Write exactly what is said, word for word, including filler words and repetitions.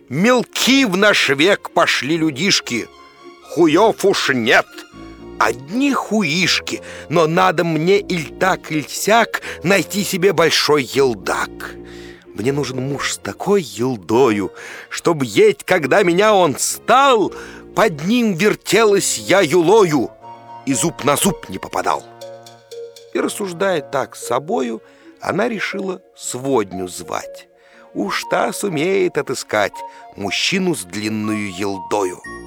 Мелки в наш век пошли людишки, хуев уж нет, одни хуишки. Но надо мне иль так, иль сяк найти себе большой елдак. Мне нужен муж с такой елдою, чтоб еть, когда меня он стал, под ним вертелась я юлою и зуб на зуб не попадал. И, рассуждая так с собою, она решила сводню звать. Уж та сумеет отыскать мужчину с длинную елдою.